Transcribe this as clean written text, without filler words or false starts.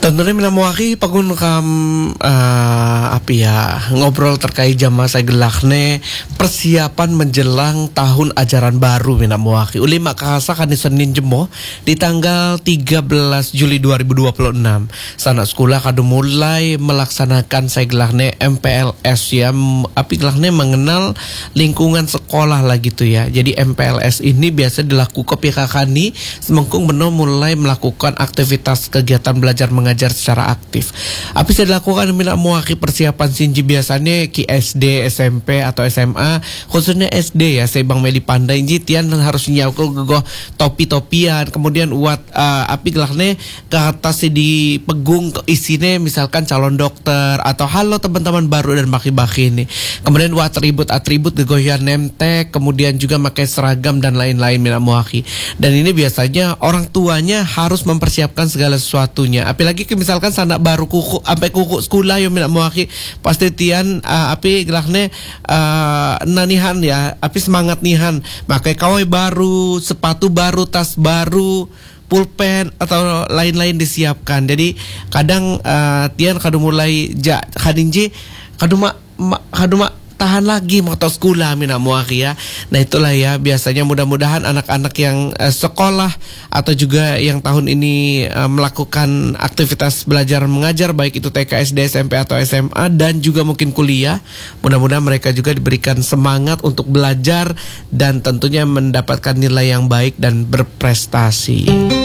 Tentunya minamwaki pagun kam api ya ngobrol terkait jam masa gelakne persiapan menjelang tahun ajaran baru minamwaki. Uli makasa kan di Senin jemo di tanggal 13 Juli 2026. Sana sekolah kadu mulai melaksanakan saya gelakne MPLS ya. Api gelakne mengenal lingkungan sekolah lah gitu ya. Jadi MPLS ini biasa dilakukan pihak kani semengkung benar mulai melakukan aktivitas kegiatan belajar mengajar secara aktif. Apa bisa dilakukan minamwaki persiapan sinji biasanya ki SD, SMP atau SMA, khususnya SD ya. Saya Bang Meli Pandai jitian harus nyakul gegoh topi-topian, kemudian buat api gelakne ke atas di pegung isine misalkan calon dokter atau halo teman-teman baru dan baki-baki ini. Kemudian buat atribut gegohian nemtek, kemudian juga pakai seragam dan lain-lain minamwaki. Dan ini biasanya orang tuanya harus mempersiapkan segala sesuatunya. Apalagi misalkan sanak baru kuku sampai kuku sekolah yo minamwaki pasti tian api gelakne nanihan ya, api semangat nihan pakai kawai baru, sepatu baru, tas baru, pulpen atau lain-lain disiapkan. Jadi kadang tian kadu mulai kadinji kadu tahan lagi motor sekolah minamwaki ya. Nah itulah ya biasanya mudah-mudahan anak-anak yang sekolah atau juga yang tahun ini melakukan aktivitas belajar mengajar baik itu TK, SD, SMP atau SMA dan juga mungkin kuliah, mudah-mudahan mereka juga diberikan semangat untuk belajar dan tentunya mendapatkan nilai yang baik dan berprestasi.